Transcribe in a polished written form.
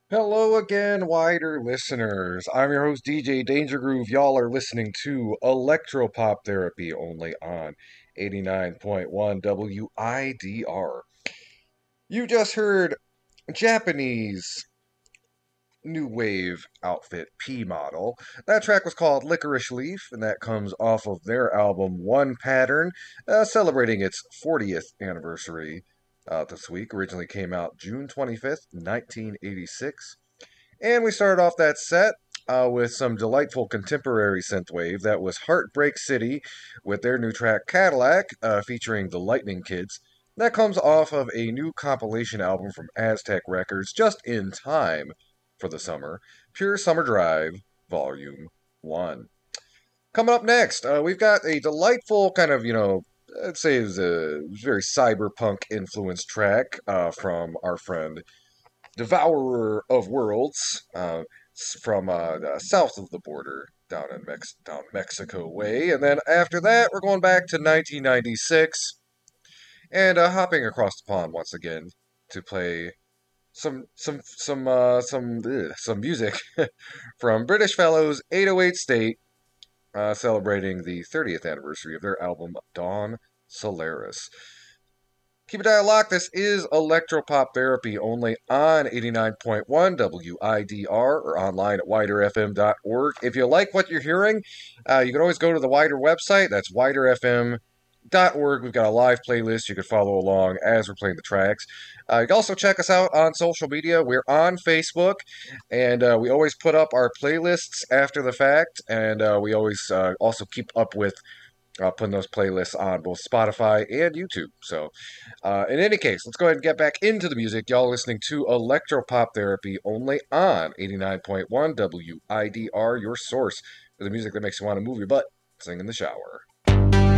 Hello again, wider listeners. I'm your host, DJ Danger Groove. Y'all are listening to Electropop Therapy only on 89.1 WIDR. You just heard Japanese new wave outfit P Model. That track was called Licorice Leaf, and that comes off of their album One Pattern, celebrating its 40th anniversary this week. Originally came out June 25th, 1986. And we started off that set with some delightful contemporary synthwave. That was Heartbreak City with their new track Cadillac, featuring the Lightning Kids. That comes off of a new compilation album from Aztec Records just in time for the summer, Pure Summer Drive, Volume 1. Coming up next, we've got a delightful kind of, I'd say it was a very cyberpunk influenced track from our friend Devourer of Worlds from south of the border down in down Mexico way, and then after that we're going back to 1996 and hopping across the pond once again to play some music from British Fellows 808 State, celebrating the 30th anniversary of their album Dawn Solaris. Keep it dial locked. This is Electropop Therapy only on 89.1 WIDR or online at widerfm.org. If you like what you're hearing, you can always go to the Wider website. That's widerfm.org. We've got a live playlist. You can follow along as we're playing the tracks. You can also check us out on social media. We're on Facebook, and we always put up our playlists after the fact, and we always also keep up with putting those playlists on both Spotify and YouTube. So, in any case, let's go ahead and get back into the music. Y'all listening to Electropop Therapy only on 89.1 WIDR, your source for the music that makes you want to move your butt, sing in the shower.